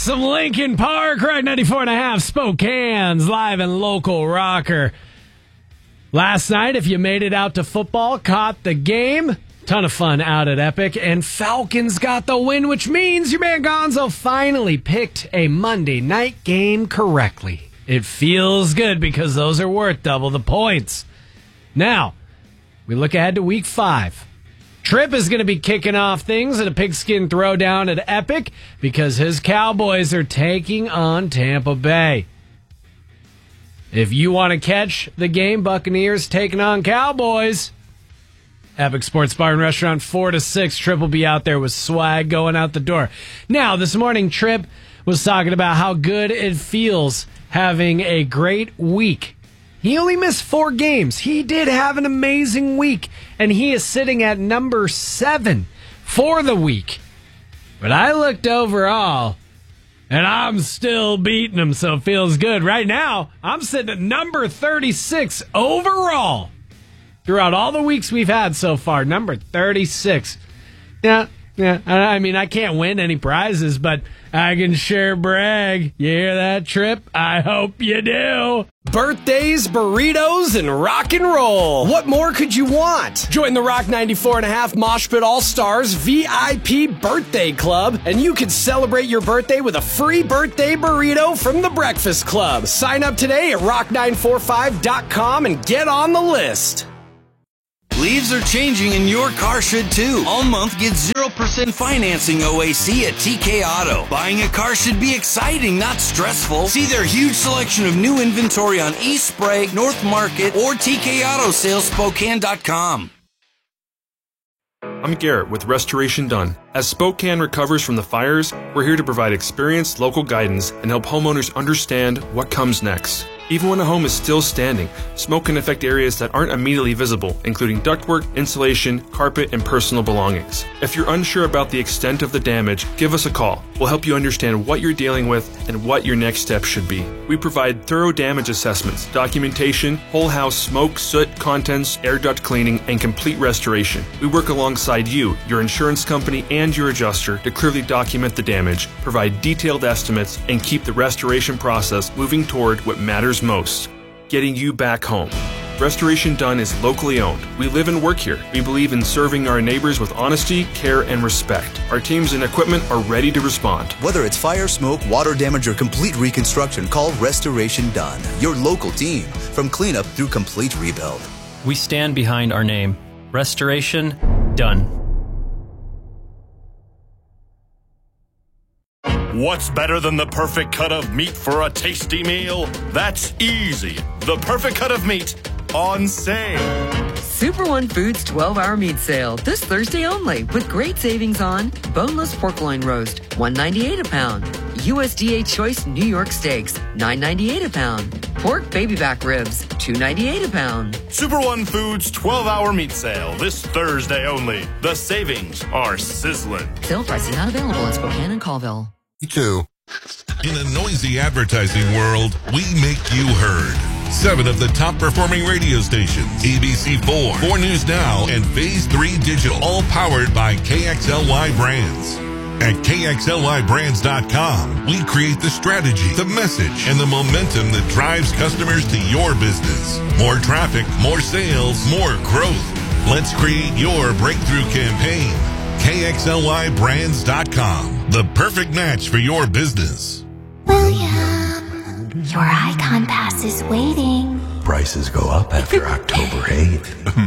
Some Linkin Park, right? 94.5, Spokane's live and local rocker. Last night, if you made it out to football, caught the game, ton of fun out at Epic, and Falcons got the win, which means your man Gonzo finally picked a Monday night game correctly. It feels good because those are worth double the points. Now, we look ahead to week 5. Tripp is going to be kicking off things at a pigskin throwdown at Epic because his Cowboys are taking on Tampa Bay. If you want to catch the game, Buccaneers taking on Cowboys, Epic Sports Bar and Restaurant 4 to 6. Tripp will be out there with swag going out the door. Now, this morning, Tripp was talking about how good it feels having a great week. He only missed 4 games. He did have an amazing week, and he is sitting at number 7 for the week. But I looked overall, and I'm still beating him, so it feels good. Right now, I'm sitting at number 36 overall. Throughout all the weeks we've had so far, number 36. Yeah, I mean, I can't win any prizes, but I can sure brag. You hear that, Tripp? I hope you do. Birthdays, burritos, and rock and roll. What more could you want? Join the Rock 94.5 Mosh Pit All-Stars VIP Birthday Club, and you can celebrate your birthday with a free birthday burrito from the Breakfast Club. Sign up today at rock945.com and get on the list. Leaves are changing and your car should too. All month, get 0% financing OAC at TK Auto. Buying a car should be exciting, not stressful. See their huge selection of new inventory on East Sprague, North Market, or TKAutoSalesSpokane.com. I'm Garrett with Restoration Done. As Spokane recovers from the fires, we're here to provide experienced local guidance and help homeowners understand what comes next. Even when a home is still standing, smoke can affect areas that aren't immediately visible, including ductwork, insulation, carpet, and personal belongings. If you're unsure about the extent of the damage, give us a call. We'll help you understand what you're dealing with and what your next step should be. We provide thorough damage assessments, documentation, whole house smoke, soot, contents, air duct cleaning, and complete restoration. We work alongside you, your insurance company, and your adjuster to clearly document the damage, provide detailed estimates, and keep the restoration process moving toward what matters most, getting you back home. Restoration Done is locally owned. We live and work here. We believe in serving our neighbors with honesty, care, and respect. Our teams and equipment are ready to respond. Whether it's fire, smoke, water damage, or complete reconstruction, call Restoration Done, your local team, from cleanup through complete rebuild. We stand behind our name. Restoration Done. What's better than the perfect cut of meat for a tasty meal? That's easy. The perfect cut of meat on sale. Super One Foods 12-hour meat sale this Thursday only with great savings on boneless pork loin roast, $1.98 a pound. USDA Choice New York Steaks, $9.98 a pound. Pork baby back ribs, $2.98 a pound. Super One Foods 12-hour meat sale this Thursday only. The savings are sizzling. Sale pricing not available in Spokane and Colville. Too. In a noisy advertising world, we make you heard. 7 of the top performing radio stations, ABC4, 4 News Now, and Phase 3 Digital, all powered by KXLY Brands. At KXLYBrands.com, we create the strategy, the message, and the momentum that drives customers to your business. More traffic, more sales, more growth. Let's create your breakthrough campaign. KXLYBrands.com, the perfect match for your business. William, your Icon Pass is waiting. Prices go up after October 8th.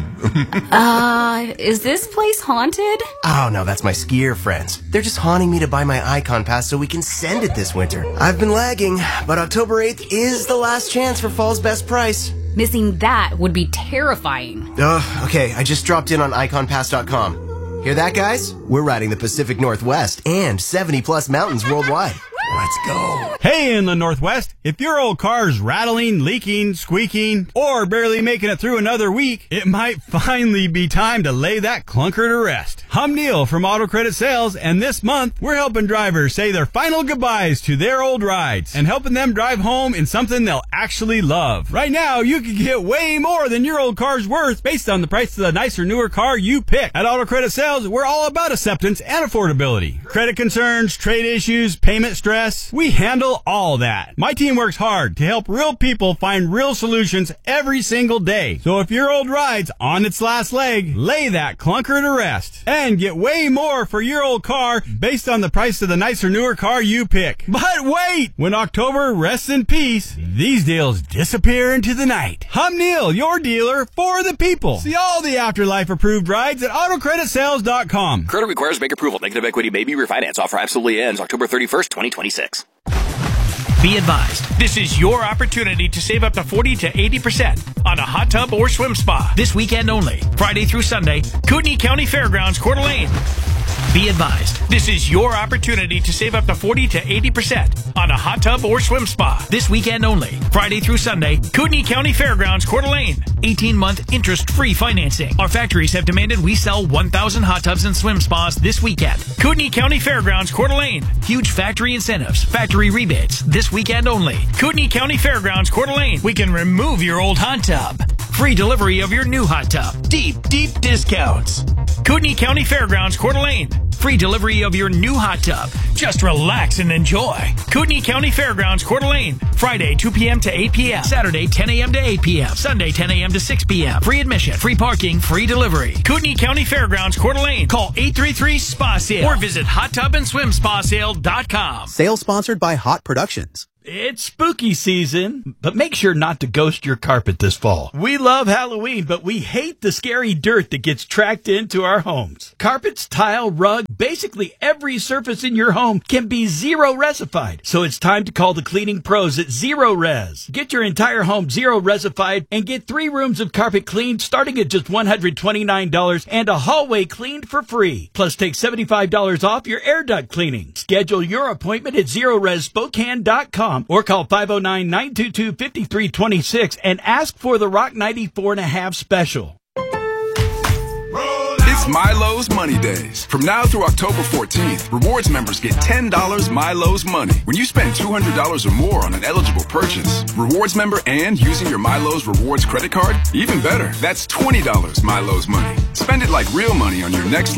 Is this place haunted? Oh, no, that's my skier friends. They're just haunting me to buy my Icon Pass so we can send it this winter. I've been lagging, but October 8th is the last chance for fall's best price. Missing that would be terrifying. Okay, I just dropped in on iconpass.com. Hear that, guys? We're riding the Pacific Northwest and 70-plus mountains worldwide. Let's go. Hey, in the Northwest, if your old car's rattling, leaking, squeaking, or barely making it through another week, it might finally be time to lay that clunker to rest. I'm Neil from Auto Credit Sales, and this month, we're helping drivers say their final goodbyes to their old rides and helping them drive home in something they'll actually love. Right now, you can get way more than your old car's worth based on the price of the nicer, newer car you pick. At Auto Credit Sales, we're all about acceptance and affordability. Credit concerns, trade issues, payment stress, stress, we handle all that. My team works hard to help real people find real solutions every single day. So if your old ride's on its last leg, lay that clunker to rest and get way more for your old car based on the price of the nicer, newer car you pick. But wait! When October rests in peace, these deals disappear into the night. Hum Neil, your dealer for the people. See all the Afterlife approved rides at AutoCreditSales.com. Credit requires bank approval. Negative equity may be refinanced. Offer absolutely ends October 31st, 2026. Be advised, this is your opportunity to save up to 40 to 80% on a hot tub or swim spa. This weekend only, Friday through Sunday, Kootenai County Fairgrounds, Coeur d'Alene. Be advised, this is your opportunity to save up to 40 to 80% on a hot tub or swim spa. This weekend only, Friday through Sunday, Kootenai County Fairgrounds, Coeur d'Alene. 18-month interest-free financing. Our factories have demanded we sell 1,000 hot tubs and swim spas this weekend. Kootenai County Fairgrounds, Coeur d'Alene. Huge factory incentives, factory rebates, this weekend only. Kootenai County Fairgrounds, Coeur d'Alene. We can remove your old hot tub. Free delivery of your new hot tub. Deep discounts. Kootenai County Fairgrounds, Coeur d'Alene. Free delivery of your new hot tub. Just relax and enjoy. Kootenai County Fairgrounds, Coeur d'Alene. Friday, 2 p.m. to 8 p.m. Saturday, 10 a.m. to 8 p.m. Sunday, 10 a.m. to 6 p.m. Free admission, free parking, free delivery. Kootenai County Fairgrounds, Coeur d'Alene. Call 833-SPA-SALE or visit HotTubAndSwimSpaSale.com. Sale sponsored by Hot Productions. It's spooky season, but make sure not to ghost your carpet this fall. We love Halloween, but we hate the scary dirt that gets tracked into our homes. Carpets, tile, rug, basically every surface in your home can be zero resified. So it's time to call the cleaning pros at Zero Res. Get your entire home zero resified and get 3 rooms of carpet cleaned starting at just $129 and a hallway cleaned for free. Plus take $75 off your air duct cleaning. Schedule your appointment at ZeroResSpokane.com. or call 509-922-5326 and ask for the Rock 94.5 special. It's Milo's Money Days. From now through October 14th, rewards members get $10 Milo's Money when you spend $200 or more on an eligible purchase. Rewards member and using your Milo's Rewards credit card? Even better, that's $20 Milo's Money. Spend it like real money on your next